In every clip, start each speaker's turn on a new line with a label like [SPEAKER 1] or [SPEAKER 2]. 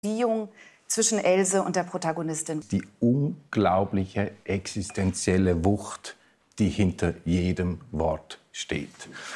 [SPEAKER 1] Beziehung zwischen Else und der Protagonistin.
[SPEAKER 2] Die unglaubliche existenzielle Wucht, die hinter jedem Wort steht.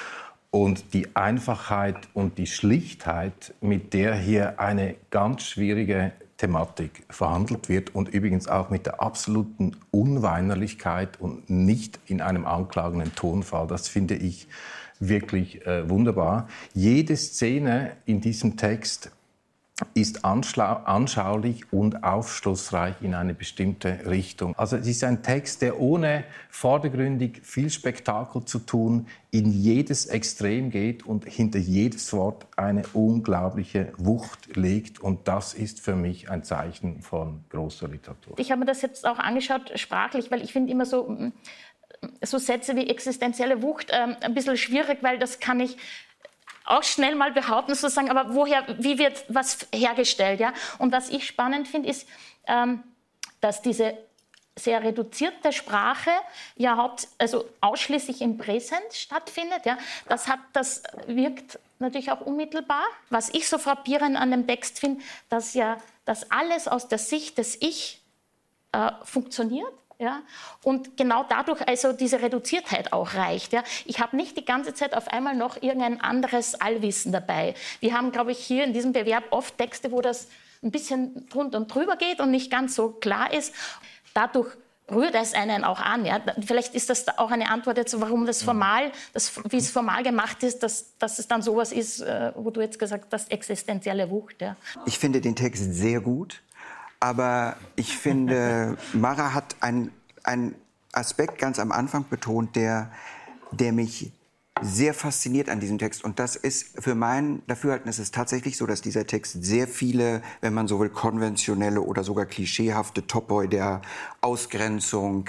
[SPEAKER 2] Und die Einfachheit und die Schlichtheit, mit der hier eine ganz schwierige Thematik verhandelt wird und übrigens auch mit der absoluten Unweinerlichkeit und nicht in einem anklagenden Tonfall, das finde ich wirklich wunderbar. Jede Szene in diesem Text ist anschaulich und aufschlussreich in eine bestimmte Richtung. Also es ist ein Text, der ohne vordergründig viel Spektakel zu tun in jedes Extrem geht und hinter jedes Wort eine unglaubliche Wucht legt. Und das ist für mich ein Zeichen von großer Literatur.
[SPEAKER 3] Ich habe mir das jetzt auch angeschaut, sprachlich, weil ich finde immer so Sätze wie existenzielle Wucht ein bisschen schwierig, weil das kann ich auch schnell mal behaupten, sozusagen, aber wie wird was hergestellt? Ja? Und was ich spannend finde, ist, dass diese sehr reduzierte Sprache also ausschließlich im Präsens stattfindet. Ja? Das wirkt natürlich auch unmittelbar. Was ich so frappierend an dem Text finde, dass alles aus der Sicht des Ich funktioniert. Ja? Und genau dadurch also diese Reduziertheit auch reicht. Ja? Ich habe nicht die ganze Zeit auf einmal noch irgendein anderes Allwissen dabei. Wir haben, glaube ich, hier in diesem Bewerb oft Texte, wo das ein bisschen drunter und drüber geht und nicht ganz so klar ist. Dadurch rührt es einen auch an. Ja? Vielleicht ist das auch eine Antwort jetzt, warum das formal, wie es formal gemacht ist, dass es dann sowas ist, wo du jetzt gesagt hast, existenzielle Wucht. Ja?
[SPEAKER 4] Ich finde den Text sehr gut. Aber ich finde, Mara hat einen Aspekt ganz am Anfang betont, der mich sehr fasziniert an diesem Text. Und das ist für mein Dafürhalten, ist es tatsächlich so, dass dieser Text sehr viele, wenn man so will, konventionelle oder sogar klischeehafte Topoi der Ausgrenzung,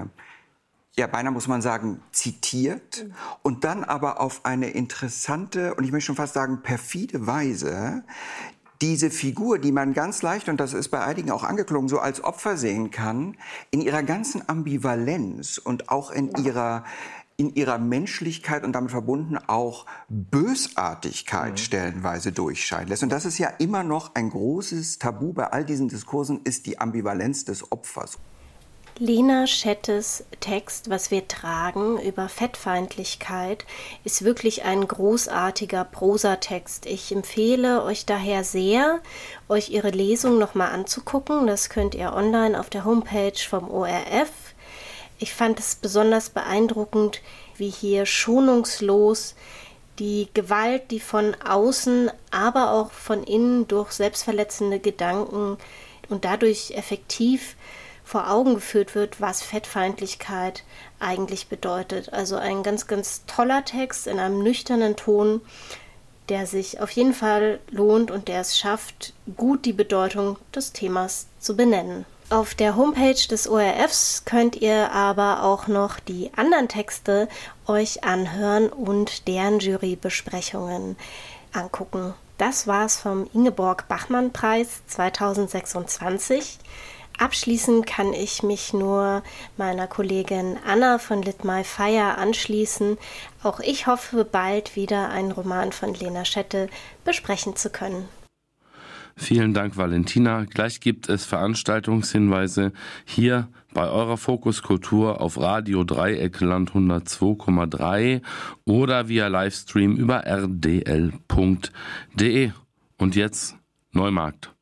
[SPEAKER 4] beinahe muss man sagen, zitiert. Und dann aber auf eine interessante und ich möchte schon fast sagen perfide Weise diese Figur, die man ganz leicht, und das ist bei einigen auch angeklungen, so als Opfer sehen kann, in ihrer ganzen Ambivalenz und auch in ihrer Menschlichkeit und damit verbunden auch Bösartigkeit stellenweise durchscheinen lässt. Und das ist ja immer noch ein großes Tabu bei all diesen Diskursen, ist die Ambivalenz des Opfers.
[SPEAKER 5] Lena Schettes Text "Was wir tragen" über Fettfeindlichkeit ist wirklich ein großartiger Prosatext. Ich empfehle euch daher sehr, euch ihre Lesung nochmal anzugucken. Das könnt ihr online auf der Homepage vom ORF. Ich fand es besonders beeindruckend, wie hier schonungslos die Gewalt, die von außen, aber auch von innen durch selbstverletzende Gedanken und dadurch effektiv vor Augen geführt wird, was Fettfeindlichkeit eigentlich bedeutet. Also ein ganz, ganz toller Text in einem nüchternen Ton, der sich auf jeden Fall lohnt und der es schafft, gut die Bedeutung des Themas zu benennen. Auf der Homepage des ORFs könnt ihr aber auch noch die anderen Texte euch anhören und deren Jurybesprechungen angucken. Das war's vom Ingeborg-Bachmann-Preis 2026. Abschließend kann ich mich nur meiner Kollegin Anna von Lit My Fire anschließen. Auch ich hoffe, bald wieder einen Roman von Lena Schette besprechen zu können.
[SPEAKER 6] Vielen Dank, Valentina. Gleich gibt es Veranstaltungshinweise hier bei eurer Fokus Kultur auf Radio Dreieckland 102,3 oder via Livestream über rdl.de. Und jetzt Neumarkt.